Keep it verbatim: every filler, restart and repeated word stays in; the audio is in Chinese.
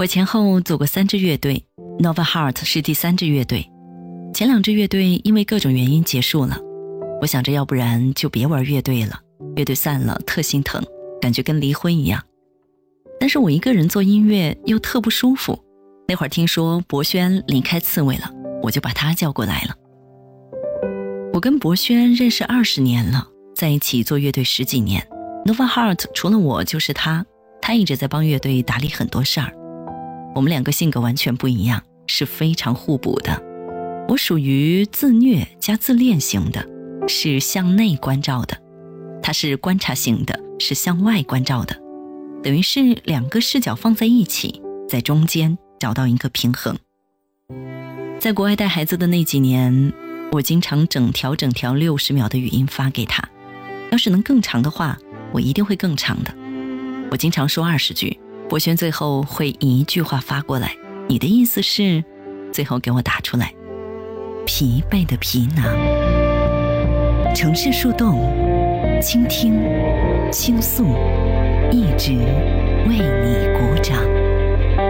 我前后组过三支乐队， Nova Heart 是第三支乐队。前两支乐队因为各种原因结束了，我想着要不然就别玩乐队了，乐队散了特心疼，感觉跟离婚一样。但是我一个人做音乐又特不舒服，那会儿听说博轩离开刺猬了，我就把他叫过来了。我跟博轩认识二十年了，在一起做乐队十几年， Nova Heart 除了我就是他，他一直在帮乐队打理很多事儿。我们两个性格完全不一样，是非常互补的。我属于自虐加自恋型的，是向内关照的，他是观察型的，是向外关照的，等于是两个视角放在一起，在中间找到一个平衡。在国外带孩子的那几年，我经常整条整条六十秒的语音发给他，要是能更长的话，我一定会更长的。我经常说二十句，博轩最后会一句话发过来，你的意思是，最后给我打出来。疲惫的皮囊，城市树洞，倾听，倾诉，一直为你鼓掌。